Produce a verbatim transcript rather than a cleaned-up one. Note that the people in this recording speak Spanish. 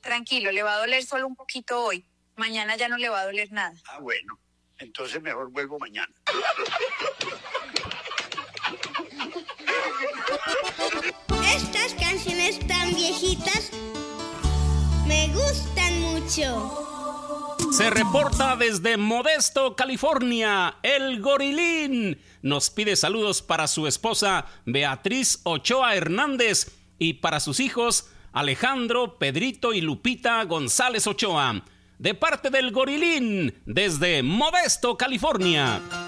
Tranquilo, le va a doler solo un poquito hoy. Mañana ya no le va a doler nada. Ah, bueno. Entonces mejor vuelvo mañana. Estas canciones tan viejitas me gustan mucho. Se reporta desde Modesto, California, el Gorilín. Nos pide saludos para su esposa Beatriz Ochoa Hernández y para sus hijos Alejandro, Pedrito y Lupita González Ochoa. De parte del Gorilín, desde Modesto, California.